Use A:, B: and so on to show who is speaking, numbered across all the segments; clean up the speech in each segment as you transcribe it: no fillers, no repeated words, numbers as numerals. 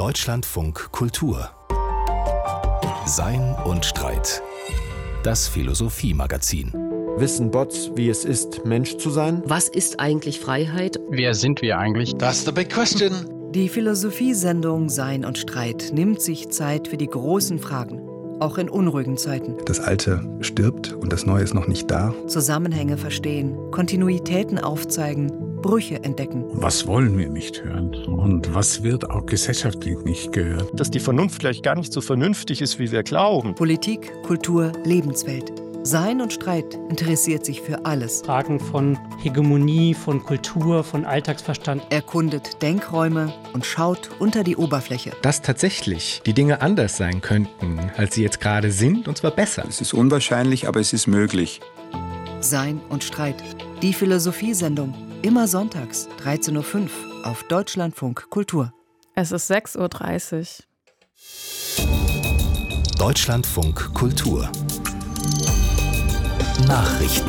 A: Deutschlandfunk Kultur. Sein und Streit. Das Philosophie-Magazin.
B: Wissen Bots, wie es ist, Mensch zu sein?
C: Was ist eigentlich Freiheit?
D: Wer sind wir eigentlich?
E: That's the big question.
F: Die Philosophiesendung Sein und Streit nimmt sich Zeit für die großen Fragen, auch in unruhigen Zeiten.
G: Das Alte stirbt und das Neue ist noch nicht da.
F: Zusammenhänge verstehen, Kontinuitäten aufzeigen, Brüche entdecken.
H: Was wollen wir nicht hören und was wird auch gesellschaftlich nicht gehört?
I: Dass die Vernunft vielleicht gar nicht so vernünftig ist, wie wir glauben.
F: Politik, Kultur, Lebenswelt. Sein und Streit interessiert sich für alles.
J: Fragen von Hegemonie, von Kultur, von Alltagsverstand.
F: Erkundet Denkräume und schaut unter die Oberfläche.
K: Dass tatsächlich die Dinge anders sein könnten, als sie jetzt gerade sind, und zwar besser.
G: Es ist unwahrscheinlich, aber es ist möglich.
F: Sein und Streit. Die Philosophiesendung. Immer sonntags, 13.05 Uhr auf Deutschlandfunk Kultur.
L: Es ist 6.30 Uhr.
A: Deutschlandfunk Kultur. Nachrichten.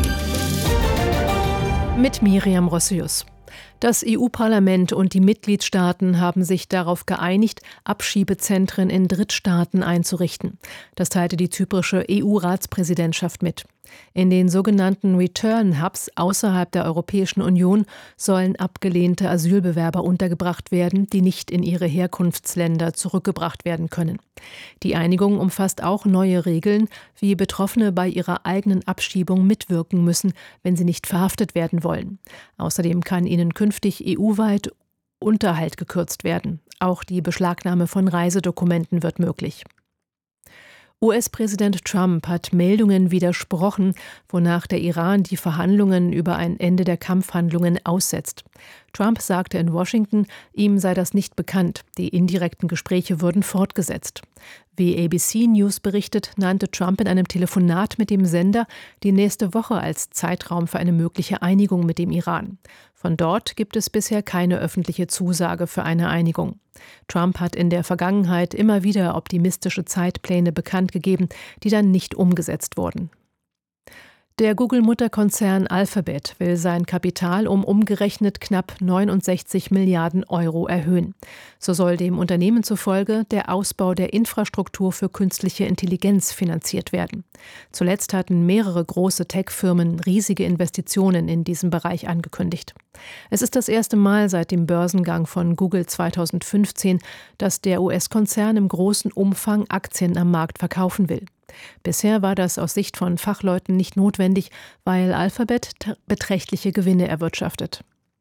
L: Mit Miriam Rossius. Das EU-Parlament und die Mitgliedstaaten haben sich darauf geeinigt, Abschiebezentren in Drittstaaten einzurichten. Das teilte die zyprische EU-Ratspräsidentschaft mit. In den sogenannten Return-Hubs außerhalb der Europäischen Union sollen abgelehnte Asylbewerber untergebracht werden, die nicht in ihre Herkunftsländer zurückgebracht werden können. Die Einigung umfasst auch neue Regeln, wie Betroffene bei ihrer eigenen Abschiebung mitwirken müssen, wenn sie nicht verhaftet werden wollen. Außerdem kann ihnen künftig EU-weit Unterhalt gekürzt werden. Auch die Beschlagnahme von Reisedokumenten wird möglich. US-Präsident Trump hat Meldungen widersprochen, wonach der Iran die Verhandlungen über ein Ende der Kampfhandlungen aussetzt. Trump sagte in Washington, ihm sei das nicht bekannt. Die indirekten Gespräche würden fortgesetzt. Wie ABC News berichtet, nannte Trump in einem Telefonat mit dem Sender die nächste Woche als Zeitraum für eine mögliche Einigung mit dem Iran. Von dort gibt es bisher keine öffentliche Zusage für eine Einigung. Trump hat in der Vergangenheit immer wieder optimistische Zeitpläne bekannt gegeben, die dann nicht umgesetzt wurden. Der Google-Mutterkonzern Alphabet will sein Kapital um umgerechnet knapp 69 Milliarden Euro erhöhen. So soll dem Unternehmen zufolge der Ausbau der Infrastruktur für künstliche Intelligenz finanziert werden. Zuletzt hatten mehrere große Tech-Firmen riesige Investitionen in diesem Bereich angekündigt. Es ist das erste Mal seit dem Börsengang von Google 2015, dass der US-Konzern im großen Umfang Aktien am Markt verkaufen will. Bisher war das aus Sicht von Fachleuten nicht notwendig, weil Alphabet beträchtliche Gewinne erwirtschaftet.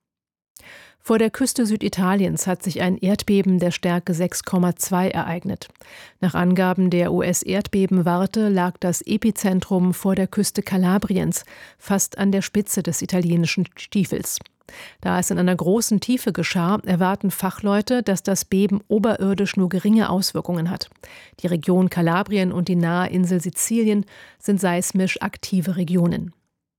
L: Vor der Küste Süditaliens hat sich ein Erdbeben der Stärke 6,2 ereignet. Nach Angaben der US-Erdbebenwarte lag das Epizentrum vor der Küste Kalabriens, fast an der Spitze des italienischen Stiefels. Da es in einer großen Tiefe geschah, erwarten Fachleute, dass das Beben oberirdisch nur geringe Auswirkungen hat. Die Region Kalabrien und die nahe Insel Sizilien sind seismisch aktive Regionen.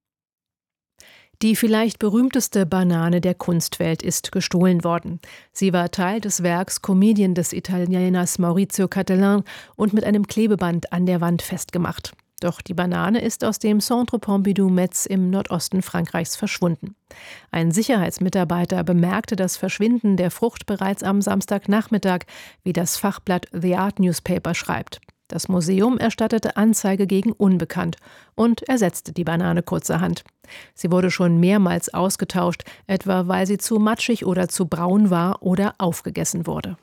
L: Die vielleicht berühmteste Banane der Kunstwelt ist gestohlen worden. Sie war Teil des Werks Comedien des Italieners Maurizio Cattelan und mit einem Klebeband an der Wand festgemacht. Doch die Banane ist aus dem Centre Pompidou Metz im Nordosten Frankreichs verschwunden. Ein Sicherheitsmitarbeiter bemerkte das Verschwinden der Frucht bereits am Samstagnachmittag, wie das Fachblatt The Art Newspaper schreibt. Das Museum erstattete Anzeige gegen Unbekannt und ersetzte die Banane kurzerhand. Sie wurde schon mehrmals ausgetauscht, etwa weil sie zu matschig oder zu braun war oder aufgegessen wurde.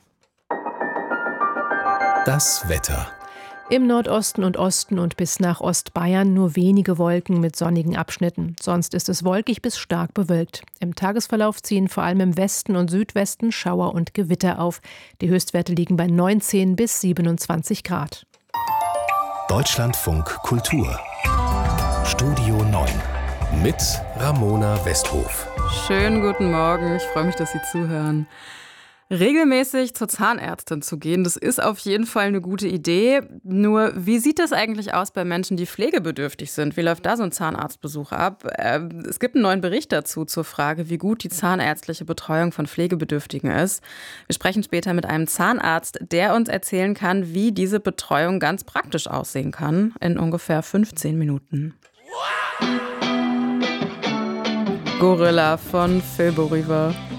A: Das Wetter.
L: Im Nordosten und Osten und bis nach Ostbayern nur wenige Wolken mit sonnigen Abschnitten. Sonst ist es wolkig bis stark bewölkt. Im Tagesverlauf ziehen vor allem im Westen und Südwesten Schauer und Gewitter auf. Die Höchstwerte liegen bei 19 bis 27 Grad.
A: Deutschlandfunk Kultur. Studio 9 mit Ramona Westhof.
L: Schönen guten Morgen, ich freue mich, dass Sie zuhören. Regelmäßig zur Zahnärztin zu gehen, das ist auf jeden Fall eine gute Idee. Nur, wie sieht das eigentlich aus bei Menschen, die pflegebedürftig sind? Wie läuft da so ein Zahnarztbesuch ab? Es gibt einen neuen Bericht dazu zur Frage, wie gut die zahnärztliche Betreuung von Pflegebedürftigen ist. Wir sprechen später mit einem Zahnarzt, der uns erzählen kann, wie diese Betreuung ganz praktisch aussehen kann, in ungefähr 15 Minuten. Gorilla von Phil River.